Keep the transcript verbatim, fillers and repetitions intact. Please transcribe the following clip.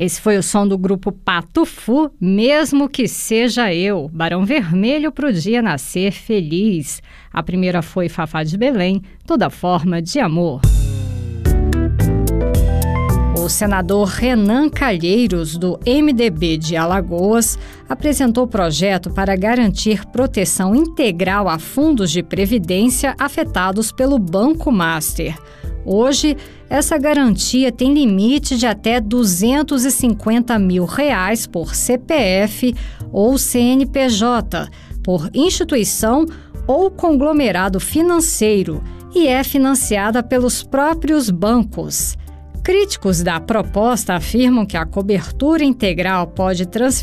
Esse foi o som do grupo Pato Fu, Mesmo Que Seja Eu, Barão Vermelho pro Dia Nascer Feliz. A primeira foi Fafá de Belém, Toda Forma de Amor. O senador Renan Calheiros, do M D B de Alagoas, apresentou projeto para garantir proteção integral a fundos de previdência afetados pelo Banco Master. Hoje, essa garantia tem limite de até duzentos e cinquenta mil reais por C P F ou C N P J, por instituição ou conglomerado financeiro, e é financiada pelos próprios bancos. Críticos da proposta afirmam que a cobertura integral pode transferir